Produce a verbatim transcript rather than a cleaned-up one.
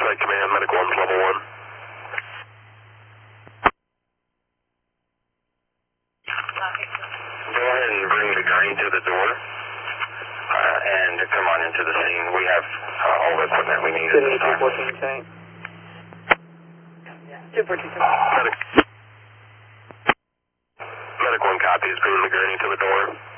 Site Command, Medical one's level one. Go ahead and bring the gurney to the door uh, and come on into the scene. We have uh, all the equipment we need at this time. two fourteen, tank. two fourteen. Medic, Medic one copies, bring the gurney to the door.